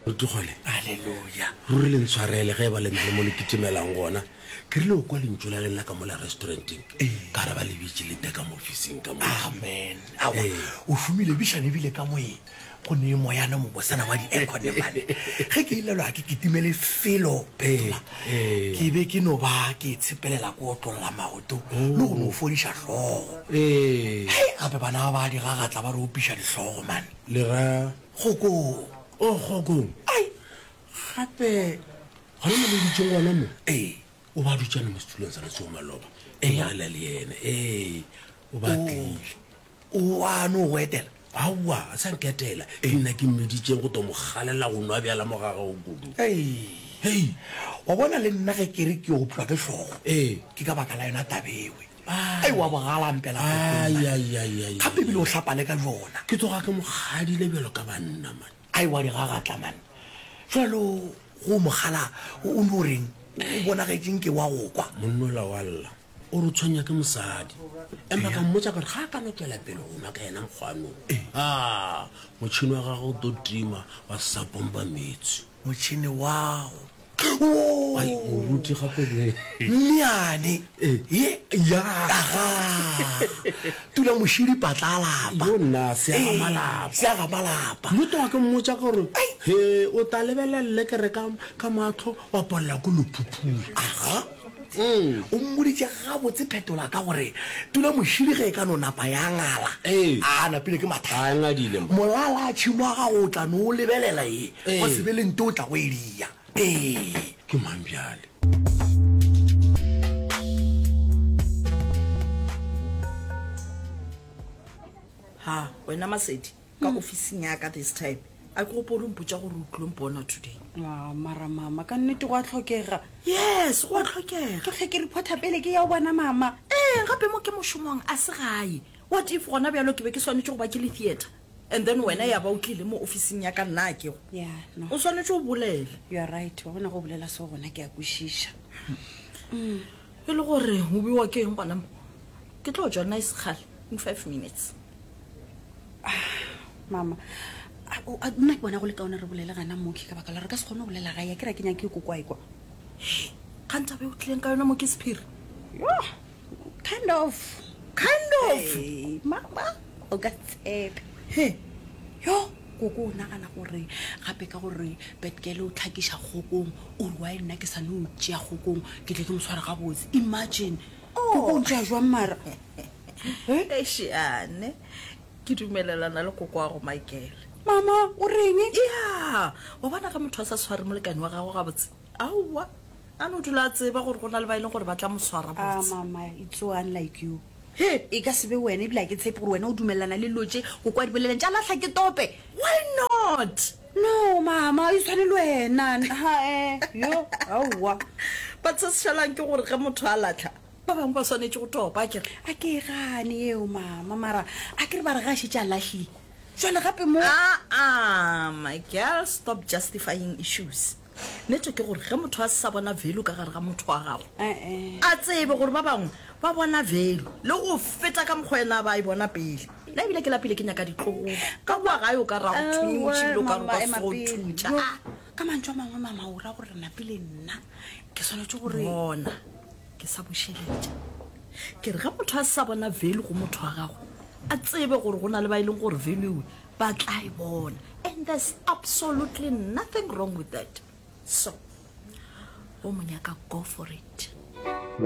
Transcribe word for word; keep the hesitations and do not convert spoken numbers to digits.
Tugole. Hallelujah. Re le ntshwarele ge ba le nna le mo le kitimelang gona. Ke rile o kwa lentsola le nna ka mo la restauranting. Ka ra ba le bitse le teka mo officing ka mo. Amen. Awa o shumile bishane bile ka moye. Go ne moyana mo bosana wa di aircon mane. Ge ke ile lwa ke kitimele felo pela. Ke be ke no ba ke tshepelela go tlolla maoto. No no fodisha hlogo. Eh. Hey gape bana ba di gagatla ba re opisha dihlogo man. Le ra Goko. o gogo. Ai. Gape ga le le ditse ngwana mo. Eh. O ba dutšana mo setulong sa letso maloba. E ya le le ene. Eh. O ba tlile. O a no go etela. Awa sa nketela nna ke mmeditseng go to mo galela go nwa bjala mo gaga go kudu. Hey. Hey. Wa bona le nna ge ke re ke o plwa ke hlogo. Eh. Ke ka baka la yona tabewe. Ai wa bogala mpela. Ai ai ai ai. Gape bile o hlapale ka jona. Ke tloga ke mo gadile bjalo ka banna man. Ai wa di gagatla man. Jalo go mogala o no reng o bona ge tšeng ke wa go kwa. Monnola wa lla o re tshwanya ke mosadi empa ka mmotsa gore ga ka no tswela pele go nwa ka ena mokgwanong a motšhini wa gago o to tima wa sa pompa metsi Motšhini wao ai o ruti gape le Nyane ye ya tula mošidi patla lapa yo nna se a malapa se a malapa mo to ka mmotsa gore he o ta lebelele ke re ka ka matlho wa polla go lophuphu aha o mmoditse ga botse phetola ka gore tula mošidi ge ka no napa ya ngala a napile ke matha a ngadile molala tšhimo ga go tla no lebelela e go se be le nte o tla go edia eh ke mambiale ha wena Masedi ka officing ya ka this time a go go mpotsa gore o tlong bona today. Ah mara mama ka nnete go a tlhokega. Yes go a tlhokega. Ke ge ke reporta pele ke ya bona mama. Eh gape mo ke moshomong a se gae. What if gona bjalo ke be ke swanetse go ba ke le theater and then wena ya ba o tlile mo officing ya ka nna ke go. Yeah no. O swanetse o bolele. You are right. Wa bona go bolela so gona ke a kwishisha. Mm. E le gore ho biwa ke eng bona. Ke tlo jona isegale in five minutes. Mama a nna ke bona go le ka ona re bolela gana mo ke ka baka la re ka se gone go bolela ga ya ke ra kenya ke go kwa ikwa kanta be o tleng ka yona mo ke spirit kind of kind of hey, mama o ka tshepe he yo go go nagana gore gape ka gore betkele o tlhakisha gokong o re wa nna ke sa no tšea gokong ke tle ke mo swara ga botse imagine go go tšea jwa mara e shiane ke dumelelana le koko wa go Michael. Mama o reng ya wa bona ka motho a sa sware molekane wa gago ga botse aowa a no dula tseba gore gona le ba ile gore ba tla mo swara botse. Ah mama it's so unlike you. He e ka sebe wena e bila ke tshepe gore wena o dumelana le loje go kwa dibeleng tša lahla ke tope. Why not? No mama e tshwane le wena ha eh yo aowa ba tshelang ke gore ge motho a lahla ba bang ba swanetse go topa ke a ke gane eo mama mara a ke re ba re ga shitša lahli jwale gape mo ah ah my girl stop justifying issues. Netso ke gore ge motho a sa bona value ka gare ga motho wa gago eh a tsebe gore ba bangwe ba bona value le go feta ka mokgwena ba e bona pele la bile ke la pele ke nyaka ditlogo ka bua ga yo ka ra go thunya tshilo ka go so thuja ka mantšwa mangwe mama o ra gore na pele nna ke swanetse gore bona ke sa bosheletša ke re ga motho a sa bona value go motho wa gago a tsebe gore gona le ba ileng gore value ba tla e bona and there's absolutely nothing wrong with that. So o monyaka go for it.